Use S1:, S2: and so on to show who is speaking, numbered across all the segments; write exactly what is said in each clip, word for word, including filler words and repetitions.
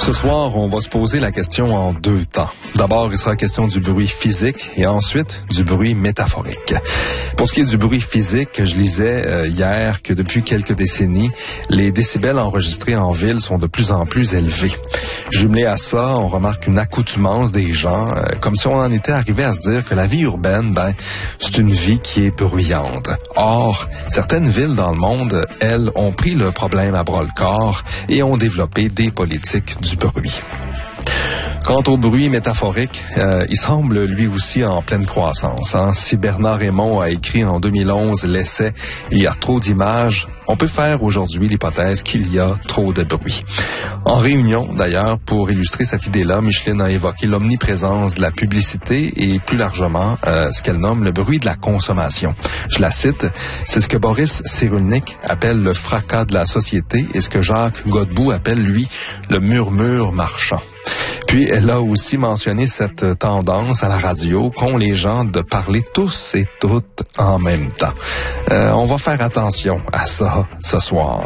S1: Ce soir, on va se poser la question en deux temps. D'abord, il sera question du bruit physique et ensuite du bruit métaphorique. Pour ce qui est du bruit physique, je lisais euh, hier que depuis quelques décennies, les décibels enregistrés en ville sont de plus en plus élevés. Jumelé à ça, on remarque une accoutumance des gens, euh, comme si on en était arrivé à se dire que la vie urbaine, ben, c'est une vie qui est bruyante. Or, certaines villes dans le monde, elles, ont pris le problème à bras-le-corps et ont développé des politiques du bruit. Quant au bruit métaphorique, euh, il semble lui aussi en pleine croissance. Hein? Si Bernard Raymond a écrit en deux mille onze l'essai « Il y a trop d'images », on peut faire aujourd'hui l'hypothèse qu'il y a trop de bruit. En réunion, d'ailleurs, pour illustrer cette idée-là, Micheline a évoqué l'omniprésence de la publicité et plus largement euh, ce qu'elle nomme le bruit de la consommation. Je la cite, c'est ce que Boris Cyrulnik appelle le fracas de la société et ce que Jacques Godbout appelle, lui, le murmure marchand. Puis, elle a aussi mentionné cette tendance à la radio qu'ont les gens de parler tous et toutes en même temps. Euh, on va faire attention à ça ce soir.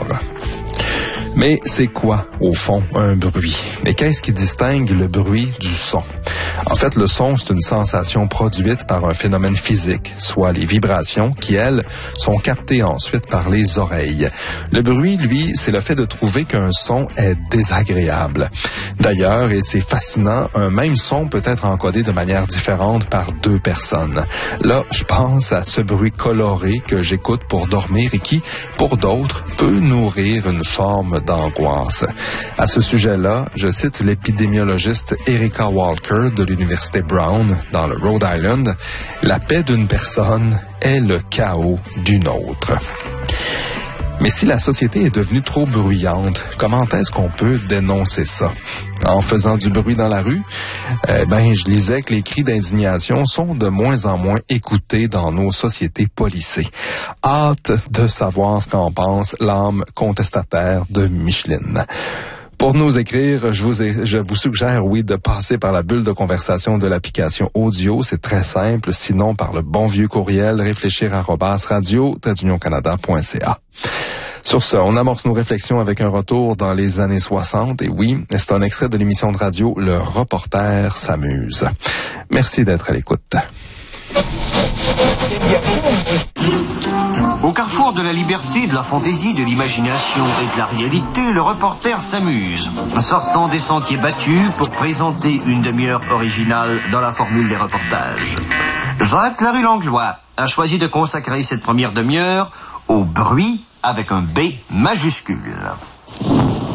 S1: Mais c'est quoi, au fond, un bruit? Et qu'est-ce qui distingue le bruit du son? En fait, le son, c'est une sensation produite par un phénomène physique, soit les vibrations qui, elles, sont captées ensuite par les oreilles. Le bruit, lui, c'est le fait de trouver qu'un son est désagréable. D'ailleurs, et c'est fascinant, un même son peut être encodé de manière différente par deux personnes. Là, je pense à ce bruit coloré que j'écoute pour dormir et qui, pour d'autres, peut nourrir une forme d'angoisse. À ce sujet-là, je cite l'épidémiologiste Erica Walker de l'Université Brown dans le Rhode Island. La paix d'une personne est le chaos d'une autre. Mais si la société est devenue trop bruyante, comment est-ce qu'on peut dénoncer ça? En faisant du bruit dans la rue? Eh ben, je lisais que les cris d'indignation sont de moins en moins écoutés dans nos sociétés policées. Hâte de savoir ce qu'en pense l'âme contestataire de Micheline. Pour nous écrire, je vous, ai, je vous suggère, oui, de passer par la bulle de conversation de l'application audio. C'est très simple. Sinon, par le bon vieux courriel, réfléchir arobase radio tiret union canada point c a. Sur ce, on amorce nos réflexions avec un retour dans les années soixante. Et oui, c'est un extrait de l'émission de radio Le Reporter s'amuse. Merci d'être à l'écoute.
S2: Au carrefour de la liberté, de la fantaisie, de l'imagination et de la réalité, le reporter s'amuse, sortant des sentiers battus pour présenter une demi-heure originale dans la formule des reportages. Jacques Larue-Langlois a choisi de consacrer cette première demi-heure au bruit avec un B majuscule.